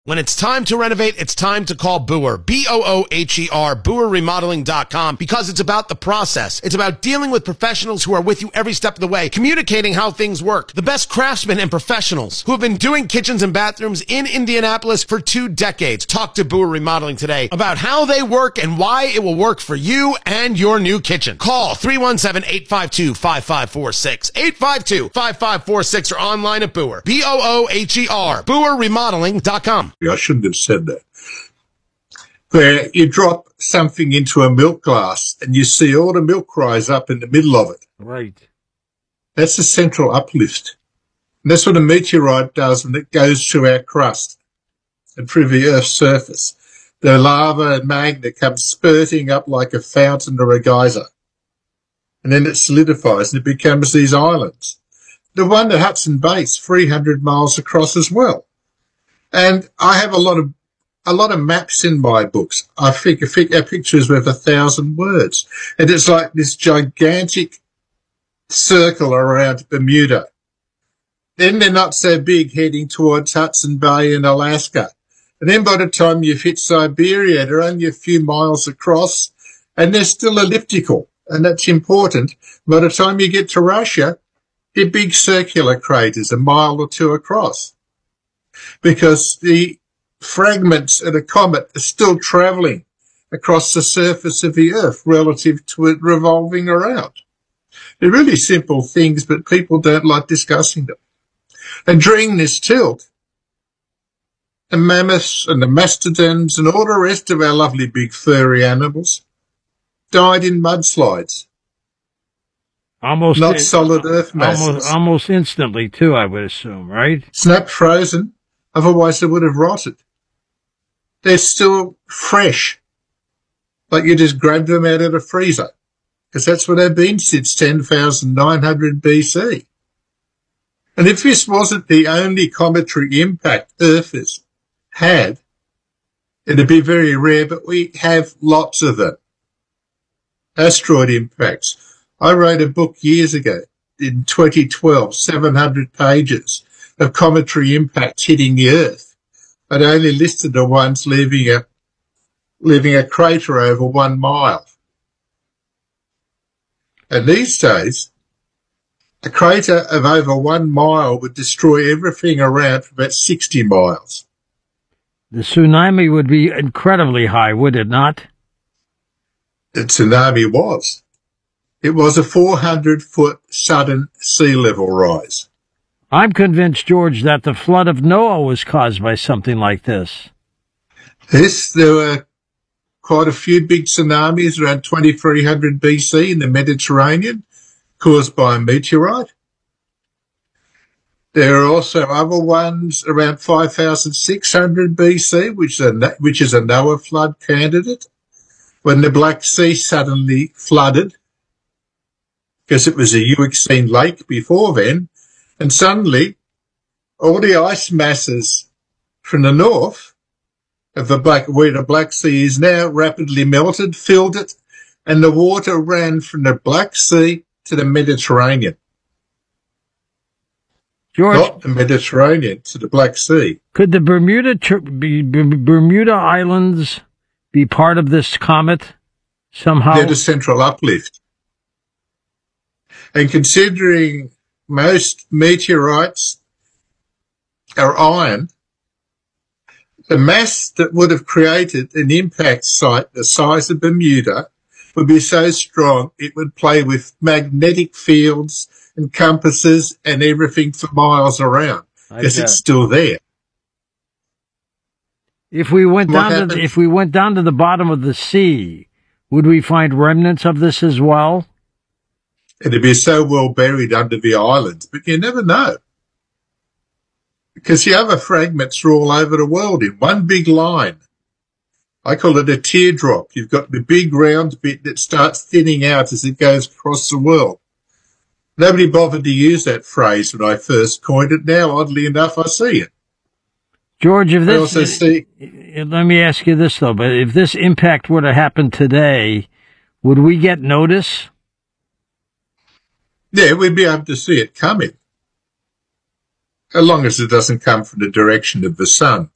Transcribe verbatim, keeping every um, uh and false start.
When it's time to renovate, it's time to call Boer, B O O H E R, Boer Remodeling dot com, because it's about the process. It's about dealing with professionals who are with you every step of the way, communicating how things work. The best craftsmen and professionals who have been doing kitchens and bathrooms in Indianapolis for two decades. Talk to Boer Remodeling today about how they work and why it will work for you and your new kitchen. Call three one seven, eight five two, five five four six, eight five two, five five four six, or online at Boer, B O O H E R, Boer Remodeling dot com. I shouldn't have said that. Where you drop something into a milk glass and you see all the milk rise up in the middle of it. Right. That's a central uplift. And that's what a meteorite does when it goes through our crust and through the Earth's surface. The lava and magma comes spurting up like a fountain or a geyser. And then it solidifies and it becomes these islands. The one at Hudson Bay's three hundred miles across as well. And I have a lot of a lot of maps in my books. I think a, a picture is worth a thousand words. And it's like this gigantic circle around Bermuda. Then they're not so big heading towards Hudson Bay in Alaska. And then by the time you've hit Siberia, they're only a few miles across, and they're still elliptical. And that's important. By the time you get to Russia, they're big circular craters a mile or two across, because the fragments of the comet are still travelling across the surface of the Earth relative to it revolving around. They're really simple things, but people don't like discussing them. And during this tilt, the mammoths and the mastodons and all the rest of our lovely big furry animals died in mudslides. Almost Not in, solid Earth masses. Almost, almost instantly, too, I would assume, right? Snap frozen. Otherwise, they would have rotted. They're still fresh. Like you just grabbed them out of the freezer. Because that's what they've been since ten thousand nine hundred B C. And if this wasn't the only cometary impact Earth has had, it'd be very rare, but we have lots of them. Asteroid impacts. I wrote a book years ago in twenty twelve, seven hundred pages of cometary impacts hitting the Earth. I'd only listed the ones leaving a, leaving a crater over one mile. And these days, a crater of over one mile would destroy everything around for about sixty miles. The tsunami would be incredibly high, would it not? The tsunami was. It was a four hundred foot sudden sea level rise. I'm convinced, George, that the flood of Noah was caused by something like this. Yes, there were quite a few big tsunamis around twenty-three hundred B C in the Mediterranean, caused by a meteorite. There are also other ones around five thousand six hundred B C, which is a, which is a Noah flood candidate, when the Black Sea suddenly flooded, because it was a Euxine lake before then, and suddenly all the ice masses from the north of the Black, where the Black Sea is now, rapidly melted, filled it, and the water ran from the Black Sea to the Mediterranean. George, not the Mediterranean, to the Black Sea. Could the Bermuda be, Bermuda Islands be part of this comet somehow? They're the central uplift. And considering most meteorites are iron, the mass that would have created an impact site the size of Bermuda would be so strong it would play with magnetic fields and compasses and everything for miles around, because it's still there. If we went What down happened? to the, if we went down to the bottom of the sea, would we find remnants of this as well? It'd be so well buried under the islands, but you never know. Because the other fragments are all over the world in one big line. I call it a teardrop. You've got the big round bit that starts thinning out as it goes across the world. Nobody bothered to use that phrase when I first coined it. Now, oddly enough, I see it. George, if I this, also see, let me ask you this though, but if this impact were to happen today, would we get notice? yeah, we'd be able to see it coming. As long as it doesn't come from the direction of the sun.